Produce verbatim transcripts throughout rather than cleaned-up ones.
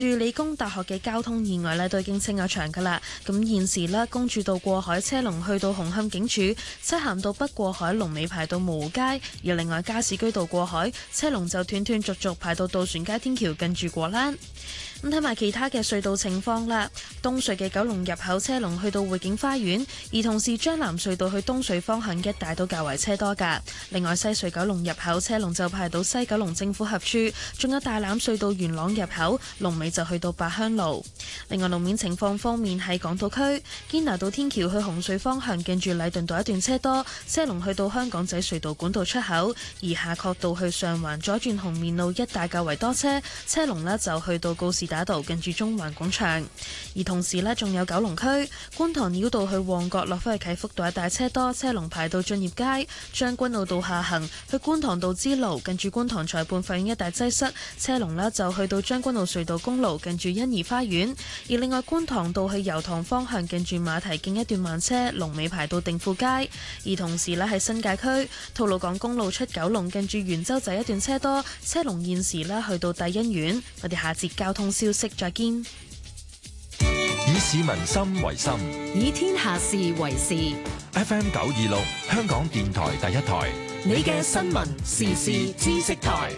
住理工大學嘅交通意外咧都已經清咗場噶啦，咁現時咧公主道過海車龍去到紅磡警署，漆咸道北過海龍尾排到蕪湖街，而另外加士居道過海車龍就斷斷續續排到渡船街天橋近住果欄。咁睇埋其他嘅隧道情況啦，東隧嘅九龍入口車龍去到匯景花園，而同時將藍隧道去東隧方向一帶都較為車多噶。另外西隧九龍入口車龍就排到西九龍政府合署，仲有大欖隧道元朗入口龍尾就去到八鄉路。另外路面情況方面喺港島區堅拿道天橋去紅隧方向近住禮頓道一段車多，車龍去到香港仔隧道管道出口，而夏慤道去上環左轉紅棉路一帶較為多車，車龍呢就去到告士打道近住中環廣場。而同時呢，仲有九龍區觀塘繞道去旺角落返去啟福道一帶車多，車龍排到駿業街，將軍澳道下行去觀塘道支路近住觀塘裁判法院一帶擠塞，車龍呢就去到將軍澳隧道公路近住欣怡花園。而另外觀塘道去油塘方向近住馬蹄徑一段慢車，龍尾排到定富街。而同時呢，喺新界區吐露港公路出九龍近住元洲仔一段車多，車龍現時呢去到帝欣苑。我哋下節交通消息再見。 以市民心為心， 以天下事為事。 F M 九二六香港電台第一台， 你嘅新聞時事知識台。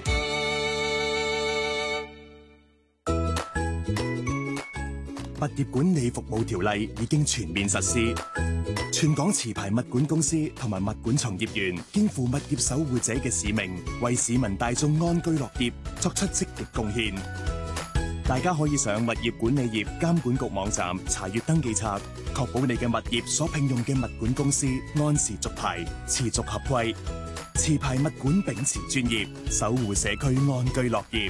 物業管理服務條例已經全面實施，全港持牌物管公司同埋物管從業員肩負物業守護者嘅使命，為市民大眾安居樂業作出積極貢獻。大家可以上物業管理業監管局網站查閱登記冊，確保你嘅物業所聘用嘅物管公司按時續牌、持續合規。持牌物管秉持專業，守護社區安居樂業。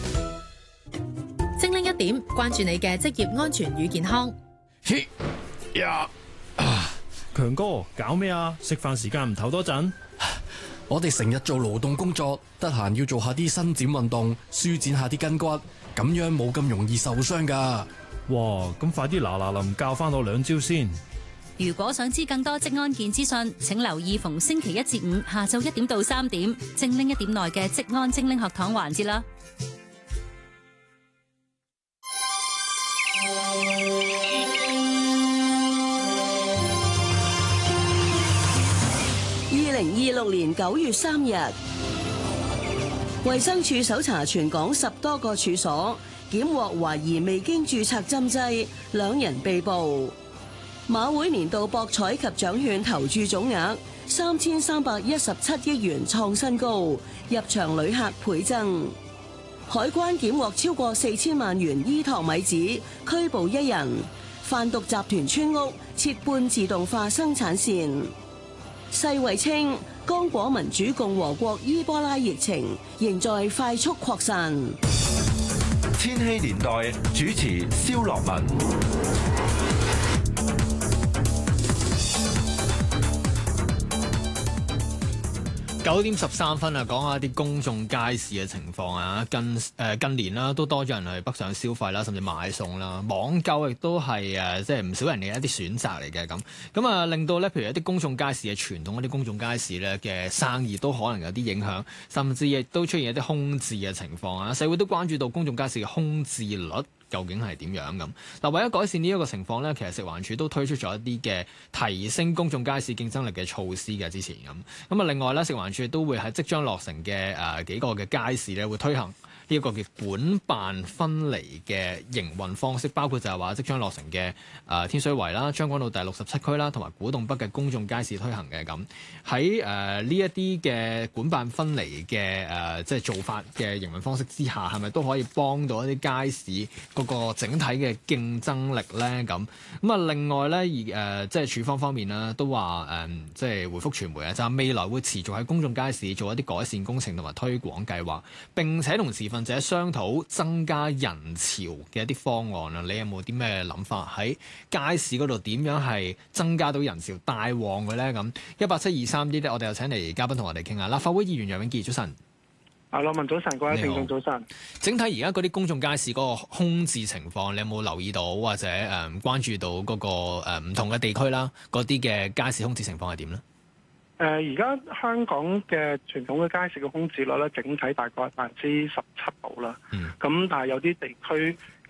精靈一點，關注你嘅職業安全與健康。 嘿呀啊！強哥搞咩啊？食飯時間唔唞多陣？ 我哋成日做勞動工作，得閒要做下啲伸展運動，舒展下啲筋骨，咁樣冇咁容易受傷噶。 哇！咁快啲嗱嗱臨教翻我兩招先。 如果想知更多職安健資訊，請留意逢星期一至五下晝一點到三點，精靈一點內嘅職安精靈學堂環節啦。 二零二六年九月三日，衛生署搜查全港十多個處所，檢獲懷疑未經註冊針劑，兩人被捕。馬會年度博彩及獎券投注總額三千三百一十七億元創新高，入場旅客倍增。海關檢獲超過四千萬元依托米紙，拘捕一人。販毒集團村屋設半自動化生產線。世衛稱，剛果民主共和國伊波拉疫情仍在快速擴散。 千禧年代主持蕭樂文。 九點十三分啊，講下啲公眾街市嘅情況啊。近誒、呃、近年啦，都多咗人去北上消費啦，甚至買餸啦。網購亦都係誒，即係唔少人嘅一啲選擇嚟嘅咁。咁啊，令到咧，譬如一啲公眾街市嘅傳統一啲公眾街市咧嘅生意都可能有啲影響，甚至亦都出現一啲空置嘅情況啊。社會都關注到公眾街市嘅空置率究竟係點樣咁？嗱，為咗改善呢一個情況咧，其實食環署都推出咗一啲嘅提升公眾街市競爭力嘅措施嘅。之前咁咁啊，另外咧，食環署都會喺即將落成嘅誒、呃、幾個嘅街市咧，會推行呢一個叫管辦分離嘅營運方式，包括就係話即將落成嘅誒、呃、天水圍啦、將軍澳第六十七區啦，同埋古洞北嘅公眾街市推行嘅咁。喺誒呢一啲嘅管辦分離嘅誒即係做法嘅營運方式之下，係咪都可以幫到一啲街市嗰個整體嘅競爭力咧？咁咁啊，另外咧而誒、呃、即係署方方面啦，都話誒、呃、即係回覆傳媒啊，就係未來會持續喺公眾街市做一啲改善工程同埋推廣計劃，並且同持份者商討增加人潮嘅一啲方案啊。你有冇啲咩諗法喺街市嗰度點樣係增加到人潮帶旺嘅咧？咁一八七二三啲咧，我哋又請嚟嘉賓同我哋傾下。立法會議員楊永杰，早晨。 啊，羅文早晨，各位聽眾早晨。 整體而家嗰啲公眾街市嗰個空置情況，你有冇留意到或者誒、呃、關注到嗰、那個誒唔、呃、同嘅地區啦？嗰啲嘅街市空置情況係點咧？ 誒而家香港嘅傳統嘅街市嘅空置率咧，整體大概係百分之十七度啦。咁、嗯、但係有啲地區